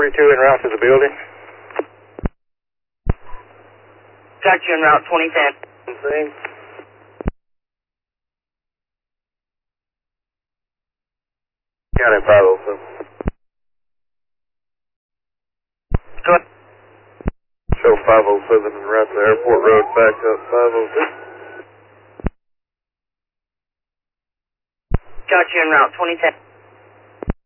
42 en route to the building. Got you en route 2010. Same. Got it, 507. Go ahead. Show 507 en route to the airport road, back up 506. Got you en route 2010.